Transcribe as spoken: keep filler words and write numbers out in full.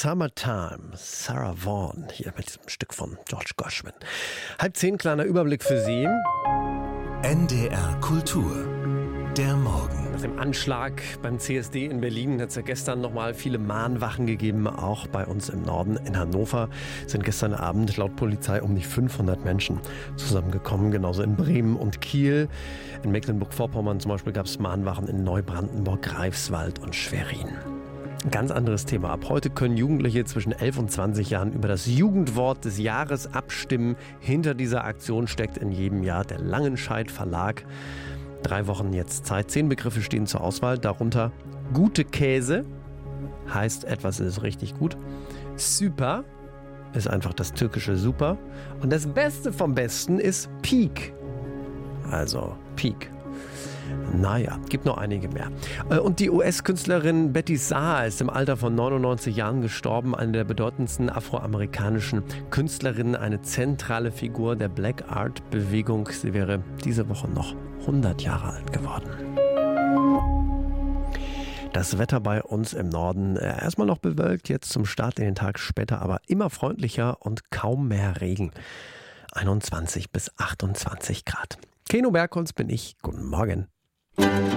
Summertime, Sarah Vaughan, hier mit diesem Stück von George Gershwin. Halb zehn, kleiner Überblick für Sie. N D R Kultur, der Morgen. Nach dem Anschlag beim C S D in Berlin hat es ja gestern nochmal viele Mahnwachen gegeben. Auch bei uns im Norden in Hannover sind gestern Abend laut Polizei um die fünfhundert Menschen zusammengekommen. Genauso in Bremen und Kiel. In Mecklenburg-Vorpommern zum Beispiel gab es Mahnwachen in Neubrandenburg, Greifswald und Schwerin. Ein ganz anderes Thema. Ab heute können Jugendliche zwischen elf und zwanzig Jahren über das Jugendwort des Jahres abstimmen. Hinter dieser Aktion steckt in jedem Jahr der Langenscheidt Verlag. Drei Wochen jetzt Zeit. Zehn Begriffe stehen zur Auswahl. Darunter gute Käse, heißt etwas ist richtig gut. Super ist einfach das türkische Super. Und das Beste vom Besten ist Peak. Also Peak. Naja, gibt noch einige mehr. Und die U S-Künstlerin Betty Saar ist im Alter von neunundneunzig Jahren gestorben. Eine der bedeutendsten afroamerikanischen Künstlerinnen, eine zentrale Figur der Black Art-Bewegung. Sie wäre diese Woche noch hundert Jahre alt geworden. Das Wetter bei uns im Norden erstmal noch bewölkt, jetzt zum Start in den Tag, später aber immer freundlicher und kaum mehr Regen. einundzwanzig bis achtundzwanzig Grad. Keno Bergholz bin ich. Guten Morgen.